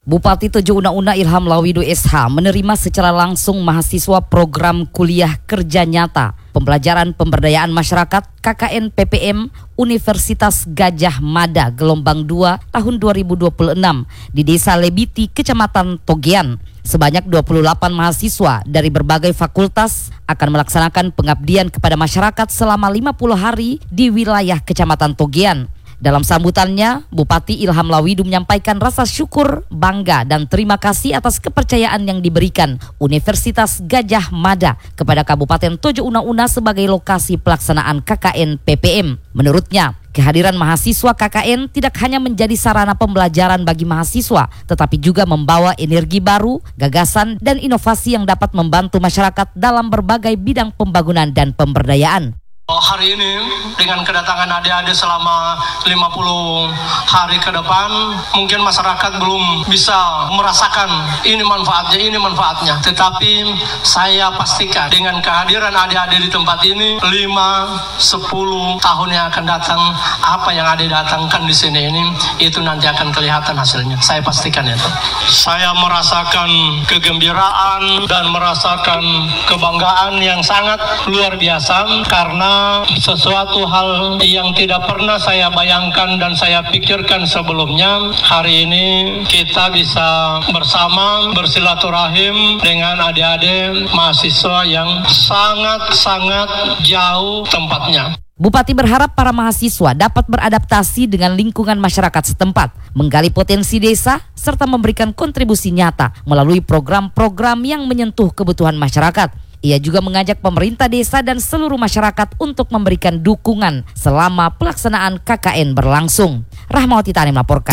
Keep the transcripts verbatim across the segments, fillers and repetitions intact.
Bupati Tojo Una-Una Ilham Lawidu S H menerima secara langsung mahasiswa program kuliah kerja nyata pembelajaran pemberdayaan masyarakat K K N P P M Universitas Gadjah Mada gelombang dua tahun dua ribu dua puluh enam di Desa Lebiti, Kecamatan Togean. Sebanyak dua puluh delapan mahasiswa dari berbagai fakultas akan melaksanakan pengabdian kepada masyarakat selama lima puluh hari di wilayah Kecamatan Togean. Dalam sambutannya, Bupati Ilham Lawidu menyampaikan rasa syukur, bangga, dan terima kasih atas kepercayaan yang diberikan Universitas Gadjah Mada kepada Kabupaten Tojo Una-Una sebagai lokasi pelaksanaan K K N P P M. Menurutnya, kehadiran mahasiswa K K N tidak hanya menjadi sarana pembelajaran bagi mahasiswa, tetapi juga membawa energi baru, gagasan, dan inovasi yang dapat membantu masyarakat dalam berbagai bidang pembangunan dan pemberdayaan. Hari ini dengan kedatangan adik-adik selama lima puluh hari ke depan, mungkin masyarakat belum bisa merasakan ini manfaatnya, ini manfaatnya. Tetapi saya pastikan dengan kehadiran adik-adik di tempat ini, lima, sepuluh tahun yang akan datang, apa yang adik datangkan di sini ini, itu nanti akan kelihatan hasilnya. Saya pastikan itu. Saya merasakan kegembiraan dan merasakan kebanggaan yang sangat luar biasa karena sesuatu hal yang tidak pernah saya bayangkan dan saya pikirkan sebelumnya. Hari ini kita bisa bersama bersilaturahim dengan adik-adik mahasiswa yang sangat-sangat jauh tempatnya. Bupati berharap para mahasiswa dapat beradaptasi dengan lingkungan masyarakat setempat, menggali potensi desa, serta memberikan kontribusi nyata melalui program-program yang menyentuh kebutuhan masyarakat. Ia juga mengajak pemerintah desa dan seluruh masyarakat untuk memberikan dukungan selama pelaksanaan K K N berlangsung. Rahmawati Tani melaporkan.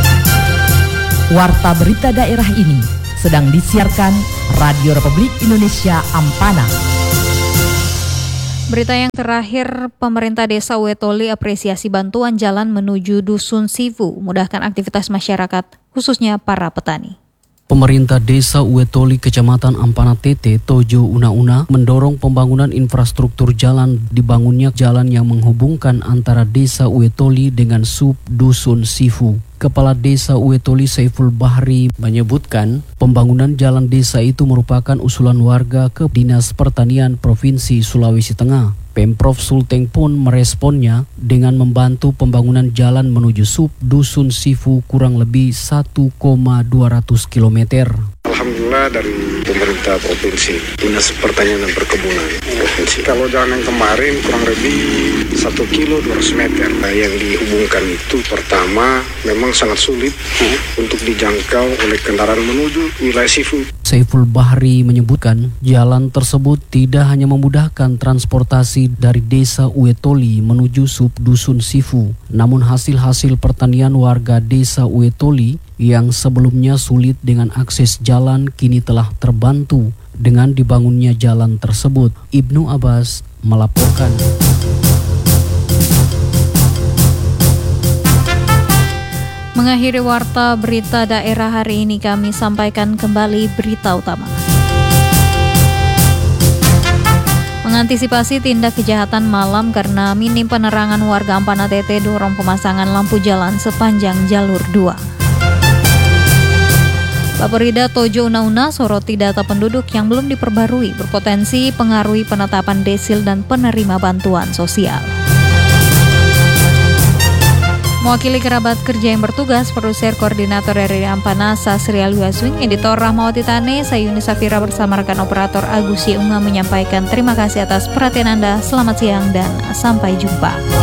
Warta berita daerah ini sedang disiarkan Radio Republik Indonesia Ampana. Berita yang terakhir, pemerintah desa Wetoli apresiasi bantuan jalan menuju Dusun Sifu, mudahkan aktivitas masyarakat, khususnya para petani. Pemerintah Desa Wetoli Kecamatan Ampana Tete, Tojo Una-Una mendorong pembangunan infrastruktur jalan. Dibangunnya jalan yang menghubungkan antara Desa Wetoli dengan Sub Dusun Sifu. Kepala Desa Wetoli Saiful Bahri menyebutkan pembangunan jalan desa itu merupakan usulan warga ke Dinas Pertanian Provinsi Sulawesi Tengah. Pemprov Sulteng pun meresponnya dengan membantu pembangunan jalan menuju Sub Dusun Sifu kurang lebih satu koma dua ratus kilometer. Alhamdulillah dari pemerintah provinsi, Dinas Pertanian dan Perkebunan provinsi. Kalau jalan yang kemarin kurang lebih satu kilo dua ratus meter. Nah, yang dihubungkan itu pertama memang sangat sulit hmm. untuk dijangkau oleh kendaraan menuju wilayah Sifu. Saiful Bahri menyebutkan jalan tersebut tidak hanya memudahkan transportasi dari Desa Wetoli menuju Sub Dusun Sifu, namun hasil-hasil pertanian warga Desa Wetoli yang sebelumnya sulit dengan akses jalan kini telah terbantu dengan dibangunnya jalan tersebut. Ibnu Abbas melaporkan. Mengakhiri warta berita daerah hari ini, kami sampaikan kembali berita utama. Mengantisipasi tindak kejahatan malam karena minim penerangan, warga Ampana Tete dorong pemasangan lampu jalan sepanjang jalur dua. Bapeda Tojo Una-Una soroti data penduduk yang belum diperbarui berpotensi pengaruhi penetapan desil dan penerima bantuan sosial. Mewakili kerabat kerja yang bertugas, produser koordinator R R I Ampana Sasri Alwiaswing, editor Rahmawati Tane, saya Yuni Safira bersama rekan operator Agus Yeunga menyampaikan terima kasih atas perhatian Anda. Selamat siang dan sampai jumpa.